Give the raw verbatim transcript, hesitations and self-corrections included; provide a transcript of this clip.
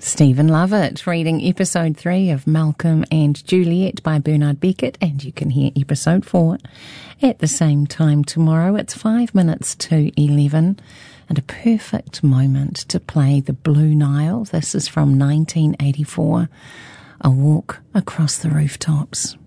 Stephen Lovett reading episode three of Malcolm and Juliet by Bernard Beckett, and you can hear episode four at the same time tomorrow. It's five minutes to eleven and a perfect moment to play the Blue Nile. This is from nineteen eighty-four, A Walk Across the Rooftops.